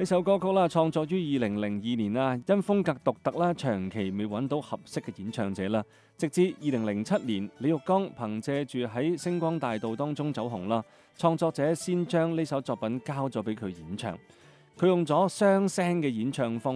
呢首歌曲啦，創作於2002年啊，因風格獨特啦，長期未揾到合適嘅演唱者啦。直至2007年，李玉剛憑借住喺星光大道當中走紅啦，創作者先將呢首作品交咗俾佢演唱。佢用咗雙聲嘅演唱風